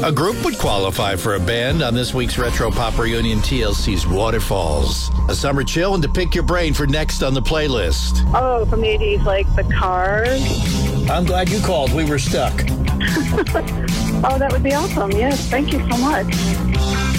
A group would qualify for a band on this week's Retro Pop Reunion, TLC's Waterfalls. A summer chill and to pick your brain for next on the playlist. Oh, from the 80s, like The Cars. I'm glad you called. We were stuck. Oh, that would be awesome. Yes, thank you so much.